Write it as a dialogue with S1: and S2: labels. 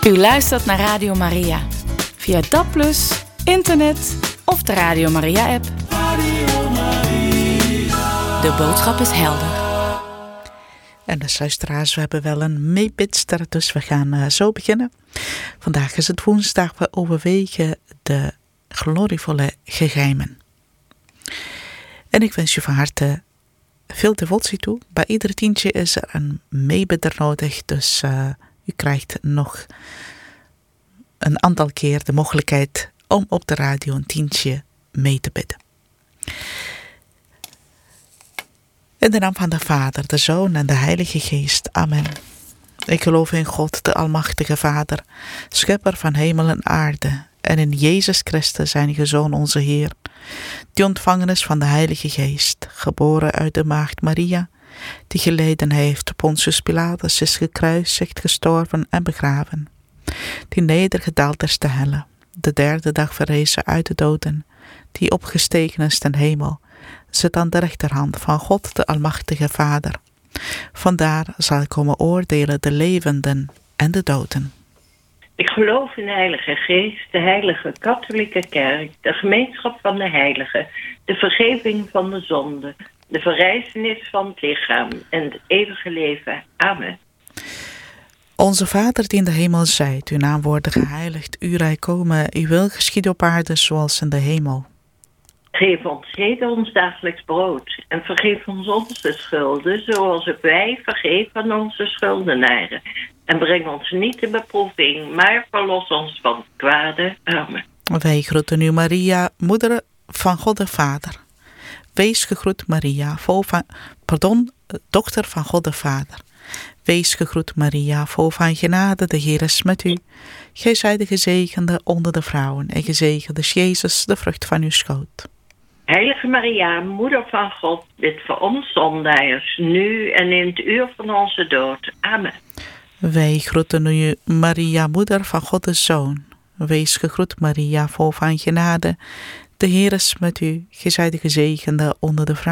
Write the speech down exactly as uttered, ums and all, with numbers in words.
S1: U luistert naar Radio Maria. Via D A B plus, internet of de Radio Maria-app.
S2: Radio Maria.
S1: De boodschap is helder.
S3: En de luisteraars, we hebben wel een meebidster, dus we gaan uh, zo beginnen. Vandaag is het woensdag, we overwegen de glorievolle geheimen. En ik wens je van harte veel devotie toe. Bij ieder tientje is er een meebidder nodig, dus uh, u krijgt nog een aantal keer de mogelijkheid om op de radio een tientje mee te bidden. In de naam van de Vader, de Zoon en de Heilige Geest. Amen. Ik geloof in God, de Almachtige Vader, schepper van hemel en aarde, en in Jezus Christus, zijn Zoon, onze Heer, die ontvangen is van de Heilige Geest, geboren uit de maagd Maria, die geleden heeft op Pontius Pilatus, is gekruisigd, gestorven en begraven, die nedergedaald is te helle, de derde dag verrezen uit de doden, die opgestegen is ten hemel, zit aan de rechterhand van God, de Almachtige Vader. Vandaar zal ik komen oordelen de levenden en de doden.
S4: Ik geloof in de Heilige Geest, de Heilige Katholieke Kerk, de gemeenschap van de heiligen, de vergeving van de zonden, de verrijzenis van het lichaam en het eeuwige leven. Amen.
S3: Onze Vader die in de hemel zijt, uw naam worden geheiligd, uw rijk komen, uw wil geschieden op aarde zoals in de hemel.
S4: Geef ons heden ons dagelijks brood en vergeef ons onze schulden, zoals ook wij vergeven aan onze schuldenaren. En breng ons niet in beproeving, maar verlos ons van het kwade. Amen.
S3: Wij groeten u, Maria, moeder van God de Vader. Wees gegroet, Maria, vol van, pardon, dochter van God de Vader. Wees gegroet, Maria, vol van genade, de Heer is met u. Gij zijt de gezegende onder de vrouwen, en gezegend is Jezus, de vrucht van uw schoot.
S4: Heilige Maria, moeder van God, bid voor ons zondaars, nu en in het uur van onze dood. Amen.
S3: Wij groeten u, Maria, moeder van God de Zoon. Wees gegroet, Maria, vol van genade. De Heer is met u. Gij zijt de gezegende onder de vrouwen.